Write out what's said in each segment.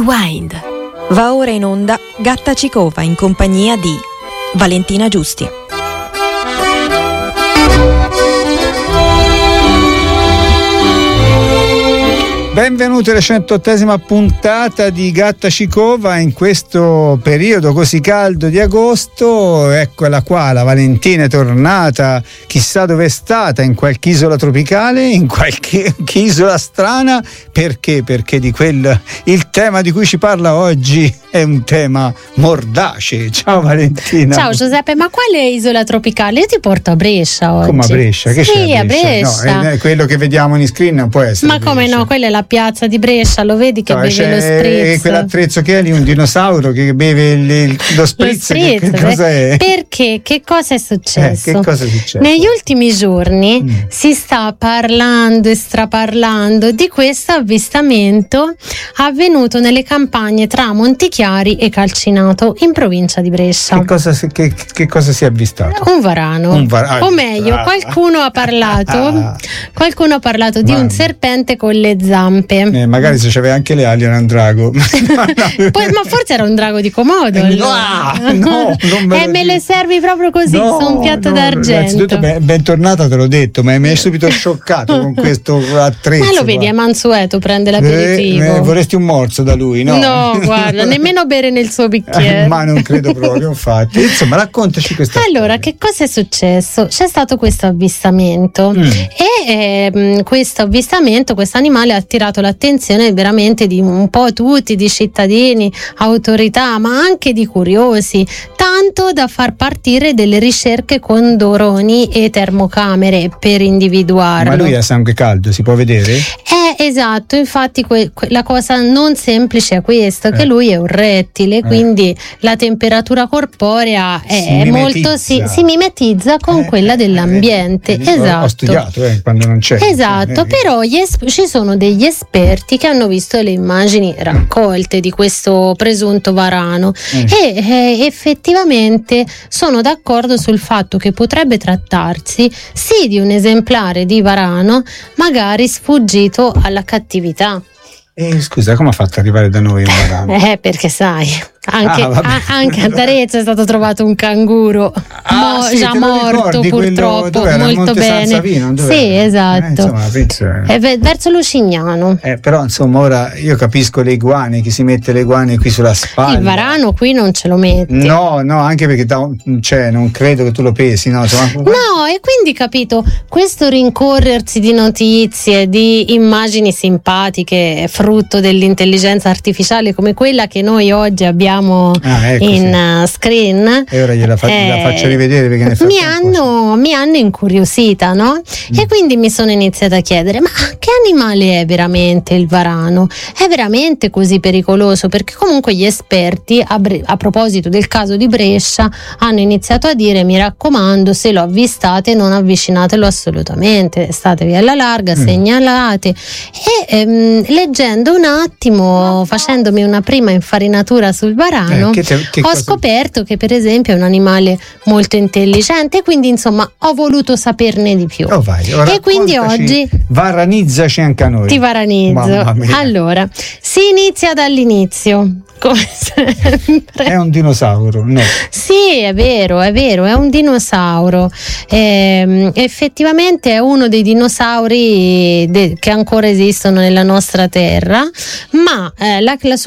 Rewind. Va ora in onda Gatta Cicova in compagnia di Valentina Giusti. Benvenuti alla 108esima puntata di Gatta Cicova in questo periodo così caldo di agosto. Eccola qua, la Valentina è tornata, chissà dove è stata, in qualche isola tropicale, in qualche isola strana. Perché? Perché il tema di cui ci parla oggi è un tema mordace. Ciao Valentina. Ciao Giuseppe, ma quale isola tropicale? Io ti porto a Brescia oggi. Come a Brescia? Che sì, c'è a Brescia? No, è quello che vediamo in screen non può essere. Ma come Brescia. No, quella è la piazza di Brescia, lo vedi che beve lo spritz? Quell'attrezzo che è lì, un dinosauro che beve lo spritz. Che cosa è? Perché? Che cosa è successo? Che cosa è successo? Negli ultimi giorni si sta parlando e straparlando di questo avvistamento avvenuto nelle campagne tra Montichiari e Calcinato in provincia di Brescia. Che cosa si è avvistato? Un varano. O meglio, qualcuno ha parlato di un serpente con le zampe. Magari se c'aveva anche le ali era un drago. Ma forse era un drago di Komodo. No, me le servi proprio così, sono un piatto d'argento. Innanzitutto bentornata, te l'ho detto, ma mi hai subito scioccato con questo attrezzo. Ma lo vedi, è mansueto, prende l'aperitivo. Vorresti un morso da lui, no? No, guarda, nemmeno bere nel suo bicchiere. Ma non credo proprio, infatti. Insomma, raccontaci questa Allora, storia. che cosa è successo? C'è stato questo avvistamento e questo avvistamento, questo animale ha attirato l'attenzione veramente di un po' tutti, di cittadini, autorità, ma anche di curiosi, tanto da far partire delle ricerche con droni e termocamere per individuarlo. Ma lui ha sangue caldo, si può vedere? Esatto, infatti la cosa non semplice è questo, che lui è un rettile, quindi la temperatura corporea si mimetizza con quella dell'ambiente. Esatto. Ho studiato quando non c'è. Esatto, però ci sono degli esperti che hanno visto le immagini raccolte di questo presunto varano e effettivamente sono d'accordo sul fatto che potrebbe trattarsi sì di un esemplare di varano, magari sfuggito alla cattività. Scusa, come ha fatto ad arrivare da noi un varano? Perché sai, anche ad Arezzo è stato trovato un canguro già morto, purtroppo, molto bene. Salsavino, sì, esatto. Verso Lucignano. Però insomma ora io capisco le iguane, chi si mette le iguane qui sulla spalla. Il varano qui non ce lo metti. No, anche perché non credo che tu lo pesi, no? Insomma, e quindi capito, questo rincorrersi di notizie, di immagini simpatiche, frutto dell'intelligenza artificiale come quella che noi oggi abbiamo in screen, e ora la faccio rivedere perché mi hanno incuriosita, no? E quindi mi sono iniziata a chiedere: ma che animale è veramente il varano? È veramente così pericoloso? Perché comunque gli esperti a proposito del caso di Brescia hanno iniziato a dire: mi raccomando, se lo avvistate non avvicinatelo assolutamente, statevi alla larga, segnalate. E leggendo un attimo, facendomi una prima infarinatura sul varano, ho scoperto che per esempio è un animale molto intelligente, quindi insomma ho voluto saperne di più. E quindi oggi varanizzaci anche a noi. Ti varanizzo. Allora, si inizia dall'inizio. Come sempre. È un dinosauro, no? Sì, è vero, è un dinosauro. Effettivamente è uno dei dinosauri che ancora esistono nella nostra terra, ma la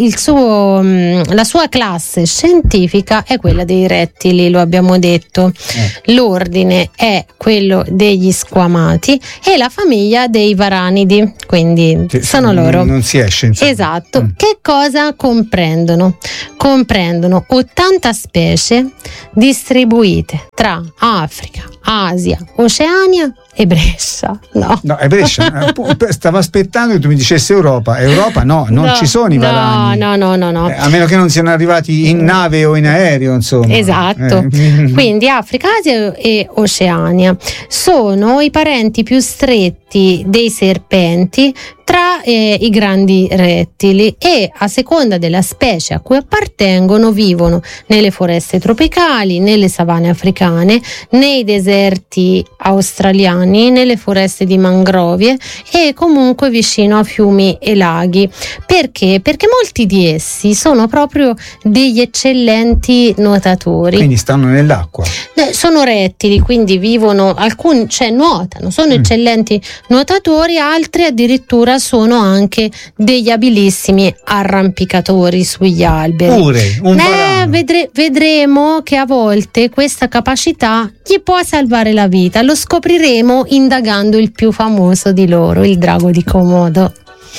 sua classe scientifica è quella dei rettili, lo abbiamo detto. L'ordine è quello degli squamati e la famiglia dei varanidi, quindi sono loro. Non si esce, insomma. Esatto. Che cosa comprendono? Comprendono 80 specie distribuite tra Africa, Asia, Oceania e Brescia. No, è Brescia. Stavo aspettando che tu mi dicessi Europa. No, non ci sono i varani. No. A meno che non siano arrivati in nave o in aereo, insomma. Esatto. Quindi Africa, Asia e Oceania sono i parenti più stretti dei serpenti, tra i grandi rettili e a seconda della specie a cui appartengono vivono nelle foreste tropicali, nelle savane africane, nei deserti australiani, nelle foreste di mangrovie e comunque vicino a fiumi e laghi. Perché? Perché molti di essi sono proprio degli eccellenti nuotatori. Quindi stanno nell'acqua. Sono rettili, quindi vivono, alcuni nuotano, sono eccellenti nuotatori, altri addirittura sono anche degli abilissimi arrampicatori sugli alberi. Pure un varano. Vedremo che a volte questa capacità gli può salvare la vita. Lo scopriremo indagando il più famoso di loro, il drago di Komodo.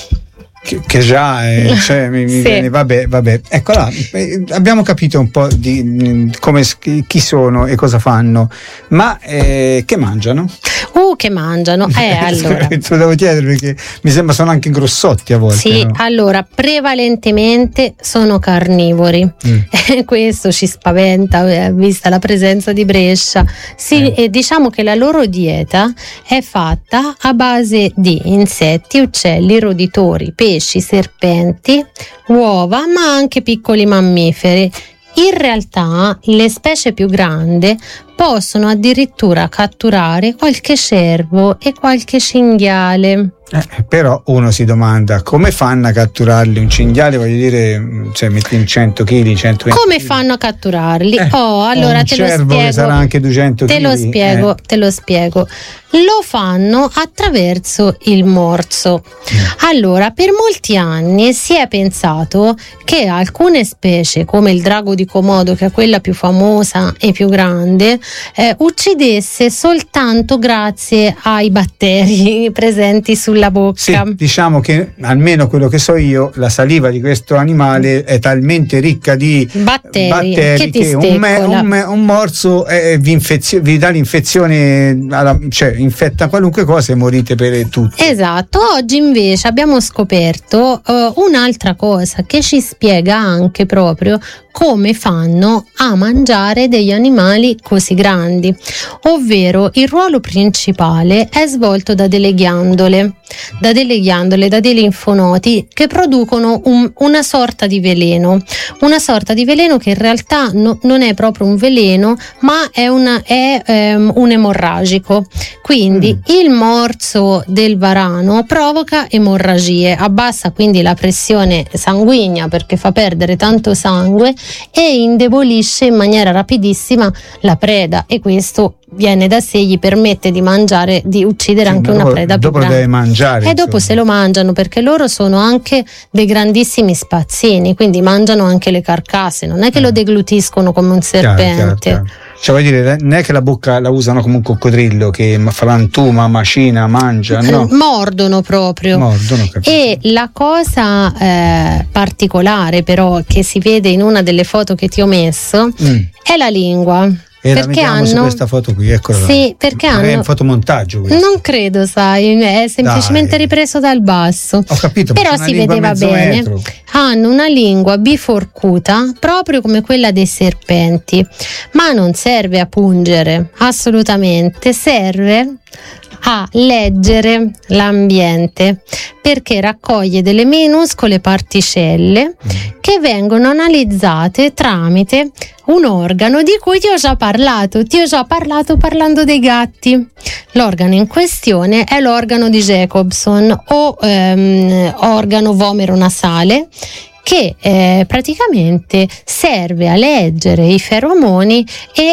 Che già cioè, mi Sì. viene, vabbè. Ecco là, abbiamo capito un po' di come, chi sono e cosa fanno, ma che mangiano? Che mangiano? Allora. Te lo devo chiedere perché mi sembra sono anche grossotti a volte. Sì, no? allora prevalentemente sono carnivori. Questo ci spaventa, vista la presenza di Brescia. Sì, e diciamo che la loro dieta è fatta a base di insetti, uccelli, roditori, pesci, serpenti, uova, ma anche piccoli mammiferi. In realtà le specie più grandi possono addirittura catturare qualche cervo e qualche cinghiale. Però uno si domanda come fanno a catturarli? Un cinghiale, voglio dire, cioè metti in 100 kg, 120 Come kg. fanno a catturarli? Allora un te lo cervo spiego. che sarà anche 200 Te kg. lo spiego. Lo fanno attraverso il morso. Allora, per molti anni si è pensato che alcune specie, come il drago di Komodo, che è quella più famosa e più grande, uccidesse soltanto grazie ai batteri presenti sulla bocca. Sì, diciamo che almeno quello che so io, la saliva di questo animale è talmente ricca di batteri che un morso vi dà l'infezione, cioè infetta qualunque cosa e morite per tutti. Esatto. Oggi invece abbiamo scoperto un'altra cosa che ci spiega anche proprio come fanno a mangiare degli animali così grandi, ovvero il ruolo principale è svolto da delle ghiandole, da dei linfonodi che producono una sorta di veleno che in realtà non è proprio un veleno, ma è un emorragico. Quindi il morso del varano provoca emorragie, abbassa quindi la pressione sanguigna perché fa perdere tanto sangue e indebolisce in maniera rapidissima la preda, e questo viene da sé, gli permette di uccidere anche una preda più grande. Dopo deve mangiare. E dopo se lo mangiano, perché loro sono anche dei grandissimi spazzini, quindi mangiano anche le carcasse, non è che lo deglutiscono come un serpente. Chiaro. Cioè, vuol dire, non è che la bocca la usano come un coccodrillo che frantuma, macina, mangia, no? Mordono proprio. Capito. E la cosa particolare però che si vede in una delle foto che ti ho messo è la lingua. E perché la vediamo su questa foto qui, eccola. Sì, perché è un fotomontaggio questo. Non credo, sai, è semplicemente ripreso dal basso. Ho capito, però si vedeva bene. Metro. Hanno una lingua biforcuta, proprio come quella dei serpenti, ma non serve a pungere, assolutamente, serve a leggere l'ambiente, perché raccoglie delle minuscole particelle che vengono analizzate tramite un organo di cui ti ho già parlato parlando dei gatti. L'organo in questione è l'organo di Jacobson o organo vomero-nasale, che praticamente serve a leggere i feromoni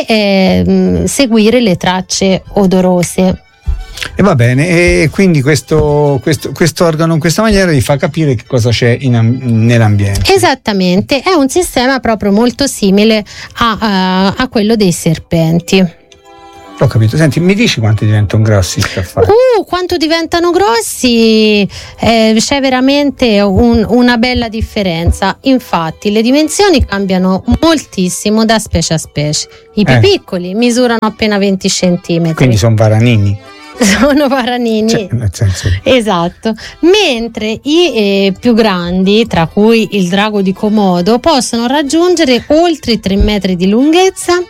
e seguire le tracce odorose. E va bene, e quindi questo organo in questa maniera gli fa capire che cosa c'è nell'ambiente. Esattamente, è un sistema proprio molto simile a quello dei serpenti. Ho capito. Senti, mi dici quanto diventano grossi i scaffali? Quanto diventano grossi? C'è veramente una bella differenza. Infatti le dimensioni cambiano moltissimo da specie a specie. I più piccoli misurano appena 20 centimetri. Quindi sono varanini. Sono varanini, cioè, nel senso. Esatto, mentre i più grandi, tra cui il drago di Komodo, possono raggiungere oltre i 3 metri di lunghezza,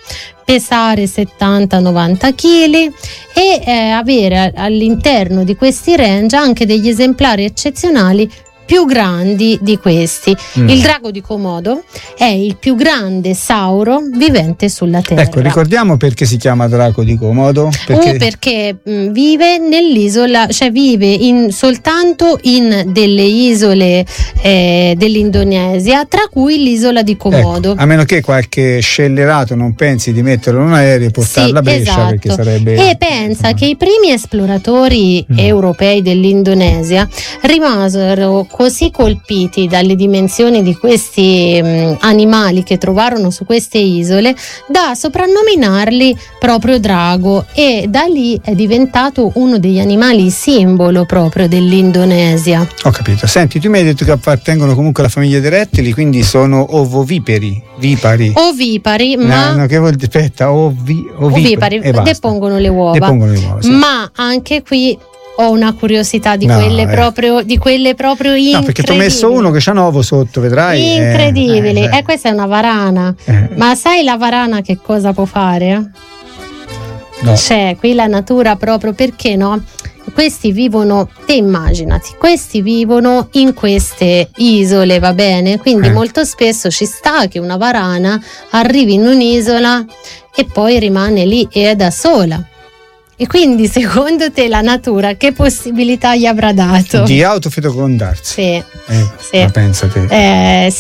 pesare 70-90 kg e avere all'interno di questi range anche degli esemplari eccezionali più grandi di questi. Il drago di Komodo è il più grande sauro vivente sulla Terra. Ecco, ricordiamo perché si chiama drago di Komodo. Perché vive nell'isola, cioè vive soltanto in delle isole dell'Indonesia, tra cui l'isola di Komodo. Ecco, a meno che qualche scellerato non pensi di metterlo in un aereo e portarla a Brescia, esatto. Perché sarebbe... E pensa che i primi esploratori europei dell'Indonesia rimasero così colpiti dalle dimensioni di questi animali che trovarono su queste isole da soprannominarli proprio drago, e da lì è diventato uno degli animali simbolo proprio dell'Indonesia. Ho capito. Senti, tu mi hai detto che appartengono comunque alla famiglia dei rettili, quindi sono ovovipari. Ovipari, ma no, che vuol dire? Aspetta, ovipari depongono le uova. Sì. Ma anche qui ho una curiosità di quelle proprio incredibili. No, perché ti ho messo uno che c'ha un ovo sotto, vedrai. Incredibili. Questa è una varana. Ma sai la varana che cosa può fare? No. C'è qui la natura proprio, perché no? Questi vivono, te immaginati, questi vivono in queste isole, va bene? Quindi molto spesso ci sta che una varana arrivi in un'isola e poi rimane lì e è da sola. E quindi secondo te la natura che possibilità gli avrà dato? Di autofecondarsi. Sì. Ma pensa te.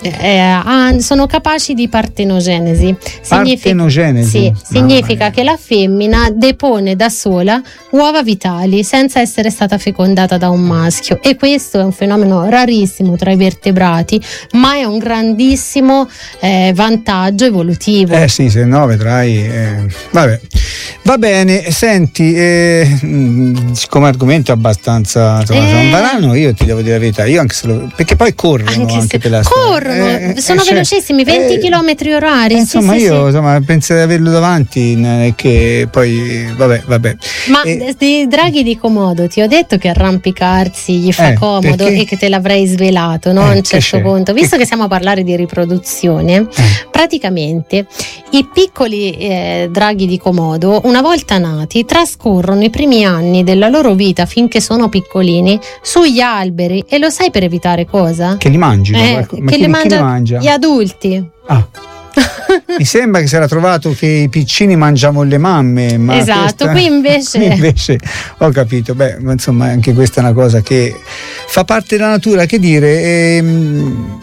Sono capaci di partenogenesi. Partenogenesi? Significa che la femmina depone da sola uova vitali senza essere stata fecondata da un maschio, e questo è un fenomeno rarissimo tra i vertebrati, ma è un grandissimo vantaggio evolutivo. Sì, se no vedrai. Vabbè. Va bene, senti, come argomento abbastanza un varano, io ti devo dire la verità, io anche se perché poi corrono anche per la strada. Sono velocissimi, 20 km orari. Insomma, io penso di averlo davanti, che poi vabbè. Ma dei draghi di Komodo ti ho detto che arrampicarsi gli fa comodo, perché? E che te l'avrei svelato, no? A un certo punto, visto che stiamo a parlare di riproduzione, praticamente i piccoli draghi di Komodo, una volta nati, trascorrono i primi anni della loro vita finché sono piccolini sugli alberi, e lo sai per evitare cosa? Che li mangino? Che li mangia gli adulti. Mi sembra che si era trovato che i piccini mangiavano le mamme, ma esatto, qui invece ho capito. Ma insomma, anche questa è una cosa che fa parte della natura, che dire.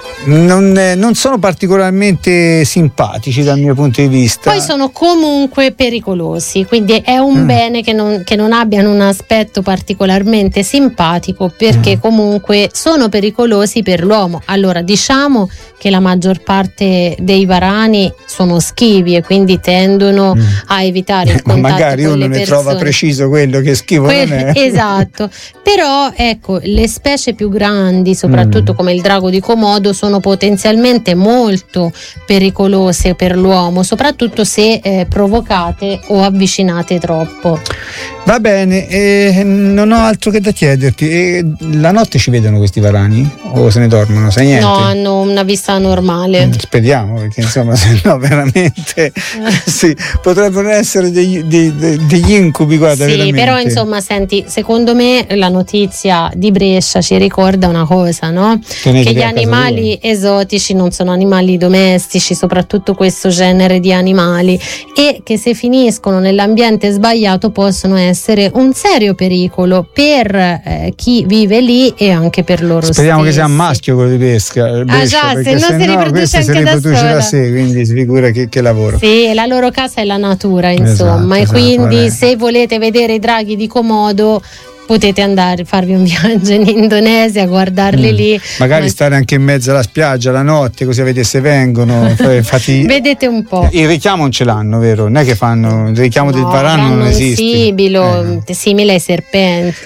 Non sono particolarmente simpatici dal mio punto di vista. Poi sono comunque pericolosi, quindi è un bene che non abbiano un aspetto particolarmente simpatico, perché comunque sono pericolosi per l'uomo. Allora, diciamo che la maggior parte dei varani sono schivi e quindi tendono a evitare il contatto magari con uno le persone. Ne trova preciso quello che schivo non è. Esatto. Però ecco, le specie più grandi, soprattutto come il drago di Komodo, sono potenzialmente molto pericolose per l'uomo, soprattutto se provocate o avvicinate troppo. Va bene, non ho altro che da chiederti. La notte ci vedono questi varani o se ne dormono? Sai niente? No, hanno una vista normale. Speriamo, perché insomma, se no veramente sì, potrebbero essere degli incubi, guarda. Sì, veramente. Però insomma, senti, secondo me la notizia di Brescia ci ricorda una cosa, no? Che gli animali esotici non sono animali domestici, soprattutto questo genere di animali, e che se finiscono nell'ambiente sbagliato possono essere un serio pericolo per chi vive lì e anche per loro stessi. Speriamo che sia un maschio quello di Brescia, se no si riproduce anche da sé, quindi si figura che lavoro. Sì, la loro casa è la natura, insomma, esatto, e quindi se volete vedere i draghi di Komodo potete andare, farvi un viaggio in Indonesia, guardarli lì. Magari stare anche in mezzo alla spiaggia la notte, così vedete se vengono. Vedete un po'. Il richiamo non ce l'hanno, vero? Non è che fanno il richiamo del varano, non esiste. Simile ai serpenti.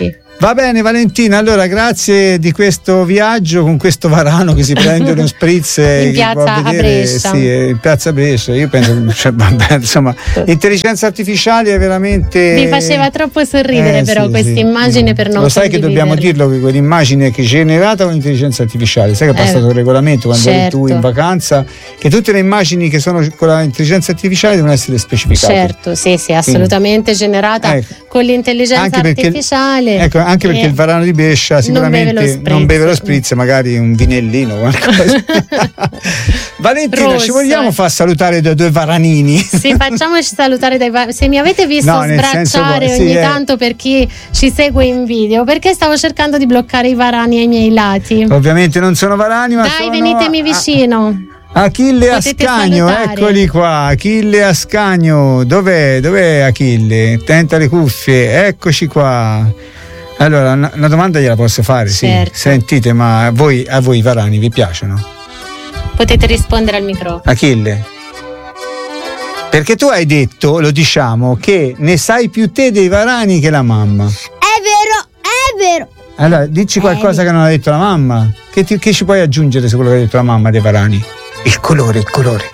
Va bene Valentina, allora grazie di questo viaggio con questo varano che si prende uno spritz in piazza a Brescia. Sì, in piazza Brescia. Io penso, vabbè, insomma, l'intelligenza artificiale è veramente. Mi faceva troppo sorridere però sì, questa sì. immagine per non lo sai che dobbiamo dirlo che quell'immagine che è generata con l'intelligenza artificiale, sai che è passato un regolamento quando eri tu in vacanza, che tutte le immagini che sono con l'intelligenza artificiale devono essere specificate. Certo, sì, assolutamente generata con l'intelligenza artificiale. Anche perché il varano di Brescia sicuramente non beve lo spritz, magari un vinellino qualcosa. Valentina, Rosso, ci vogliamo far salutare da due varanini? Sì, facciamoci salutare se mi avete visto sbracciare ogni tanto per chi ci segue in video, perché stavo cercando di bloccare i varani ai miei lati. Ovviamente non sono varani, ma dai, venitemi vicino. Achille Ascanio, eccoli qua. Achille Ascanio, dov'è Achille? Tenta le cuffie, eccoci qua. Allora, una domanda gliela posso fare? Certo. Sì. Sentite, ma a voi i varani vi piacciono? Potete rispondere al microfono. Achille, perché tu hai detto, lo diciamo, che ne sai più te dei varani che la mamma. È vero. Allora, dici qualcosa che non ha detto la mamma. Che ci puoi aggiungere su quello che ha detto la mamma dei varani? Il colore. Il colore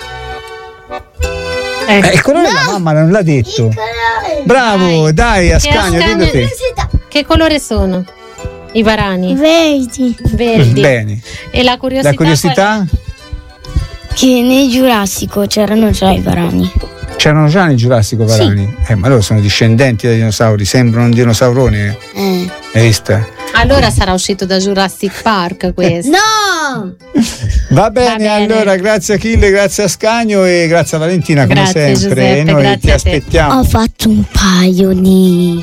la mamma non l'ha detto. Il colore. Bravo, dai Ascanio, dillo te. Che colore sono i varani? Verdi. Bene. E la curiosità? La curiosità? Che nel Giurassico c'erano già i varani. C'erano già nel Giurassico varani? Sì. Ma loro sono discendenti dai dinosauri, sembrano un dinosaurone. Hai visto? Allora sarà uscito da Jurassic Park questo. No! Va bene, allora grazie Achille, grazie Ascanio e grazie a Valentina come grazie, sempre. Giuseppe, noi grazie ti aspettiamo. Ho fatto un paio di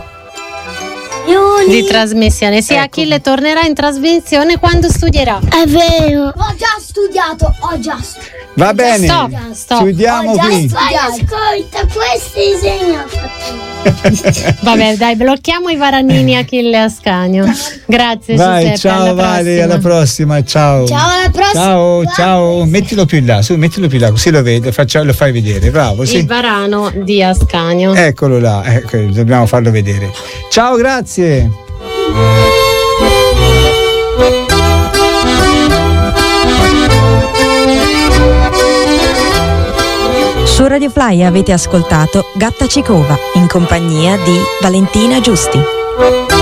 trasmissione. Sì, ecco. Achille tornerà in trasmissione quando studierà. È vero. Ho già studiato. Va bene, Stop. Chiudiamo qui. Ascolta, questo disegno. Vabbè, dai, blocchiamo i varanini Achille e Ascanio. Grazie Vai, Giuseppe. ciao Vale, alla prossima. Ciao, alla prossima. Ciao. Mettilo più in là, così lo vede, lo fai vedere. Bravo, sì. Il varano di Ascanio. Eccolo là, dobbiamo farlo vedere. Ciao, grazie. Su Radio Fly avete ascoltato Gatta Cicova in compagnia di Valentina Giusti.